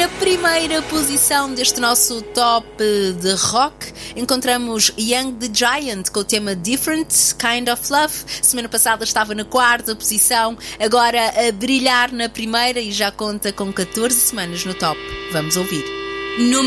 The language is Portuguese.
Na primeira posição deste nosso top de rock, encontramos Young the Giant com o tema Different Kind of Love. Semana passada estava na quarta posição, agora a brilhar na primeira e já conta com 14 semanas no top. Vamos ouvir.